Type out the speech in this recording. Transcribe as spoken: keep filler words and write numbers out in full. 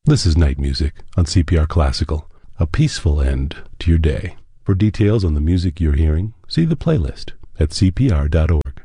This is Night Music on C P R Classical, a peaceful end to your day. For details on the music you're hearing, see the playlist at C P R dot org.